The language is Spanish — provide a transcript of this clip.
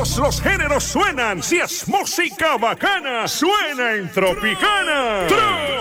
Todos los géneros suenan. Si es música bacana, suena en Tropicana.